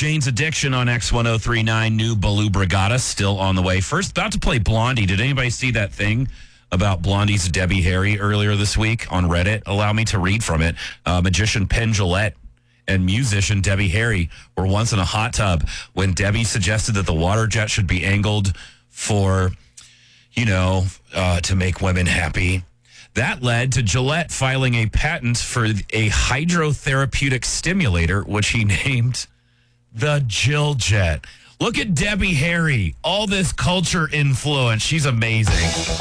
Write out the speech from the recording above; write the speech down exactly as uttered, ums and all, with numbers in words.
Jane's Addiction on X ten thirty-nine. New Baloo Brigada still on the way. First, about to play Blondie. Did anybody see that thing about Blondie's Debbie Harry earlier this week on Reddit? Allow me to read from it. Uh, magician Penn Jillette and musician Debbie Harry were once in a hot tub when Debbie suggested that the water jet should be angled for, you know, uh, to make women happy. That led to Gillette filing a patent for a hydrotherapeutic stimulator, which he named the Jill Jet. Look at Debbie Harry. All this culture influence. She's amazing.